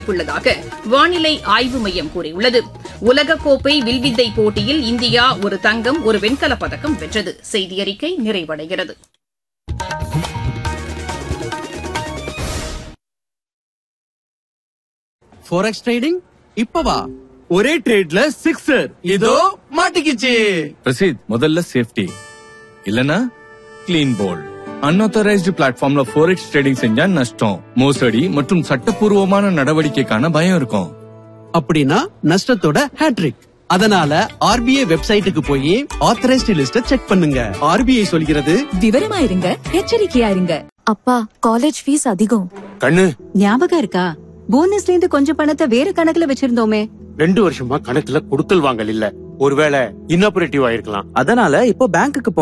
உள்ளதாக வானிலை ஆய்வு மையம் கூறியுள்ளது. உலகக்கோப்பை வில்வித்தை போட்டியில் இந்தியா ஒரு தங்கம், ஒரு வெண்கலப் பதக்கம் வென்றது. செய்தியறிக்கை நிறைவடைகிறது. Forex trading இப்பவா? ஒரே ட்ரேட்ல சிக்ஸர் இதோ மாட்டிக்கிச்சு. பிரசீத், முதல்ல சேஃப்டி, இல்லனா கிளீன் போல்ட். அன்ஆத்தரைஸ்டு பிளாட்ஃபார்ம்ல ஃபோரெக்ஸ் ட்ரேடிங் செஞ்சா நஷ்டம், மோசடி மற்றும் சட்டப்பூர்வமான நடவடிக்கைக்கான பயம் இருக்கும். அப்படின்னா நஷ்டத்தோட ஹேட்ரிக். அதனால ஆர்பிஐ வெப்சைட்டுக்கு போய் ஆத்தரைஸ்டு லிஸ்ட செக் பண்ணுங்க. ஆர்பிஐ சொல்கிறது, விவரமா இருங்க, எச்சரிக்கையா இருங்க. அப்பா, காலேஜ் ஃபீஸ் அதிகம். கண்ணு ஞாபகம் இருக்கா? போனஸ்ல இருந்து கொஞ்சம் பணத்தை வேற கணக்குல வச்சிருந்தோமே. 2 வருஷமா கணக்குல கொடுக்கல் வாங்கல் இல்ல. ஒருவேளை இன்னாபரேட்டிவ் ஆயிருக்கலாம். அதனால இப்போ பேங்க்குக்கு